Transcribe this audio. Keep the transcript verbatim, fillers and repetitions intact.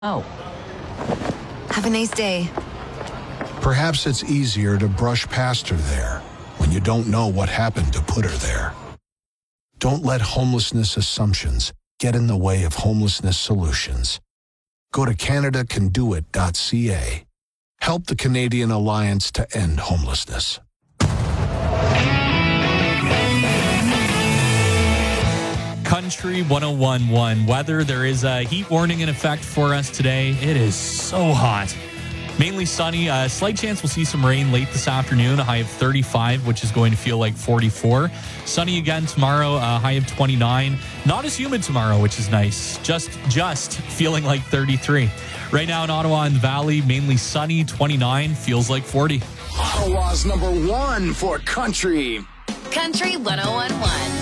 Oh. Have a nice day. Perhaps it's easier to brush past her there when you don't know what happened to put her there. Don't let homelessness assumptions get in the way of homelessness solutions. Go to Canada Can Do It dot C A. Help the Canadian Alliance to End Homelessness. Country one oh one point one. Weather, there is a heat warning in effect for us today. It is so hot. Mainly sunny. A slight chance we'll see some rain late this afternoon. A high of thirty-five, which is going to feel like forty-four. Sunny again tomorrow. A high of twenty-nine. Not as humid tomorrow, which is nice. Just, just feeling like thirty-three. Right now in Ottawa and the Valley, mainly sunny. twenty-nine. Feels like forty. Ottawa's number one for country. Country one oh one point one.